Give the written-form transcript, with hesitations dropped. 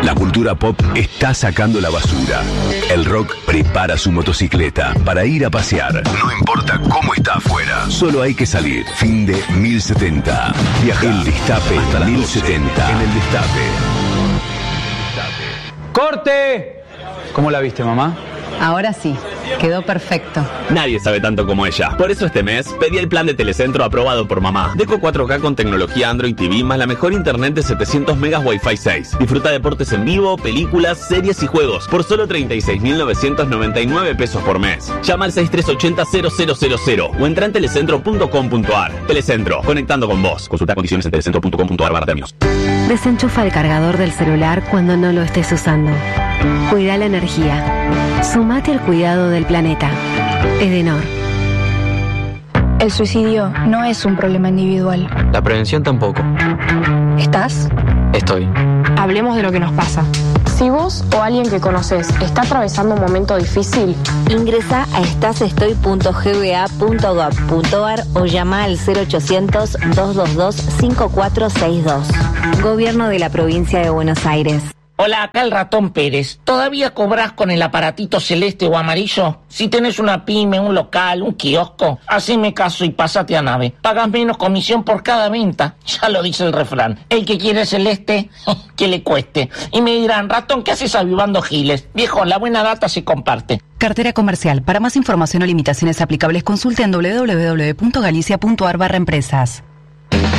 La cultura pop está sacando la basura. El rock prepara su motocicleta para ir a pasear. No importa cómo está afuera, solo hay que salir. Fin de 1070. Viaja el Destape hasta 1070 en el Destape. ¡Corte! ¿Cómo la viste, mamá? Ahora sí, quedó perfecto. Nadie sabe tanto como ella. Por eso este mes pedí el plan de Telecentro aprobado por mamá. Deco 4K con tecnología Android TV más la mejor internet de 700 megas Wi-Fi 6. Disfruta deportes en vivo, películas, series y juegos por solo 36.999 pesos por mes. Llama al 6380-0000 o entra en telecentro.com.ar. Telecentro, conectando con vos. Consulta condiciones en telecentro.com.ar/términos. Desenchufa el cargador del celular cuando no lo estés usando. Cuida la energía. Sumate al cuidado del planeta. Edenor. El suicidio no es un problema individual. La prevención tampoco. ¿Estás? Estoy. Hablemos de lo que nos pasa. Si vos o alguien que conoces está atravesando un momento difícil, ingresa a estasestoy.gba.gov.ar o llama al 0800-222-5462. Gobierno de la Provincia de Buenos Aires. Hola, acá el Ratón Pérez. ¿Todavía cobrás con el aparatito celeste o amarillo? Si tenés una pyme, un local, un kiosco, haceme caso y pásate a Nave. Pagas menos comisión por cada venta. Ya lo dice el refrán. El que quiere celeste, que le cueste. Y me dirán, Ratón, ¿qué haces avivando giles? Viejo, la buena data se comparte. Cartera comercial. Para más información o limitaciones aplicables, consulte en www.galicia.ar/empresas.